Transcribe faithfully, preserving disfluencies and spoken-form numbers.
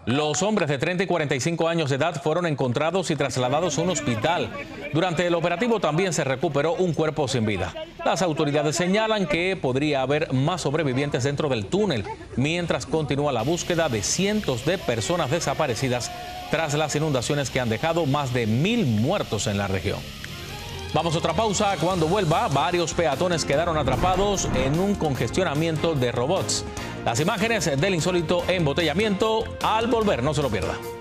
Los hombres de treinta y cuarenta y cinco años de edad fueron encontrados y trasladados a un hospital. Durante el operativo también se recuperó un cuerpo sin vida. Las autoridades señalan que podría haber más sobrevivientes dentro del túnel, mientras continúa la búsqueda de cientos de personas desaparecidas tras las inundaciones que han dejado más de mil muertos en la región. Vamos a otra pausa. Cuando vuelva, varios peatones quedaron atrapados en un congestionamiento de robots. Las imágenes del insólito embotellamiento al volver, no se lo pierda.